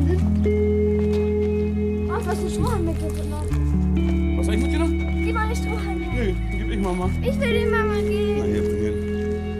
Was, was ein Strohhalm mitgenommen? Was hab ich mitgenommen? Gib mal die Strohhalme. Nee, gib ich Mama. Ich will die Mama Na, geben. hier, bring hin.